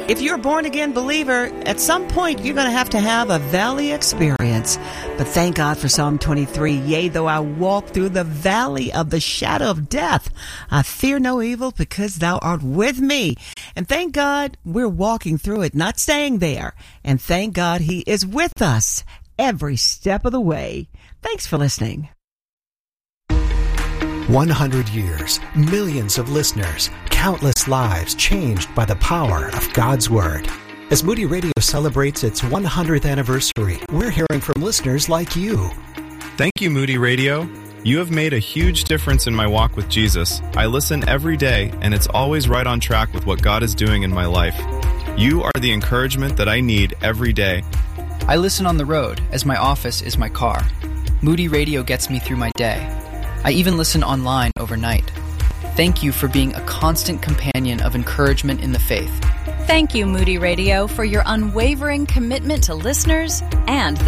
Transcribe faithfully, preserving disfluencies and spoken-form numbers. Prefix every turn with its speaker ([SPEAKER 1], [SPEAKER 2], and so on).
[SPEAKER 1] If you're a born-again believer, at some point you're going to have to have a valley experience. But thank God for Psalm twenty-three. Yea, though I walk through the valley of the shadow of death, I fear no evil because thou art with me. And thank God we're walking through it, not staying there. And thank God he is with us every step of the way. Thanks for listening.
[SPEAKER 2] one hundred years, millions of listeners, countless lives changed by the power of God's Word. As Moody Radio celebrates its one hundredth anniversary, we're hearing from listeners like you.
[SPEAKER 3] Thank you, Moody Radio. You have made a huge difference in my walk with Jesus. I listen every day, and it's always right on track with what God is doing in my life. You are the encouragement that I need every day.
[SPEAKER 4] I listen on the road, as my office is my car. Moody Radio gets me through my day. I even listen online overnight. Thank you for being a constant companion of encouragement in the faith.
[SPEAKER 5] Thank you, Moody Radio, for your unwavering commitment to listeners and the